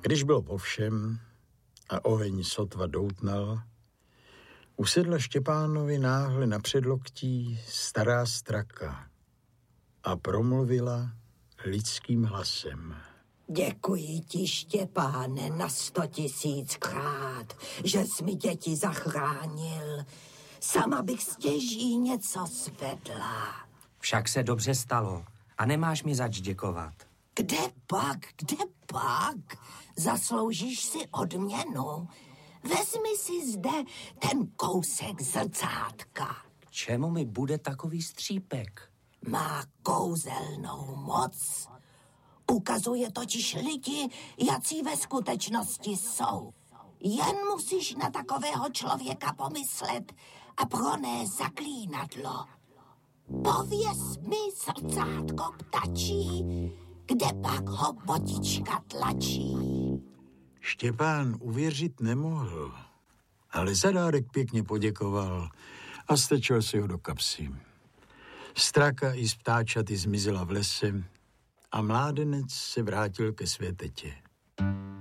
Když bylo po všem a oheň sotva doutnal, usedla Štěpánovi náhle na předloktí stará straka a promluvila lidským hlasem. Děkuji ti, Štěpáne, na 100 000krát, že jsi mi děti zachránil. Sama bych stěží něco svedla. Však se dobře stalo a nemáš mi zač děkovat. Kde pak? Zasloužíš si odměnu. Vezmi si zde ten kousek zrcátka. K čemu mi bude takový střípek? Má kouzelnou moc. Ukazuje totiž lidi, jací ve skutečnosti jsou. Jen musíš na takového člověka pomyslet a pronést zaklínadlo. Pověz mi, srdcátko ptačí, kde pak ho botička tlačí. Štěpán uvěřit nemohl, ale za dárek pěkně poděkoval a strčil si ho do kapsy. Straka i z ptáčaty zmizela v lese a mládenec se vrátil ke své tetě.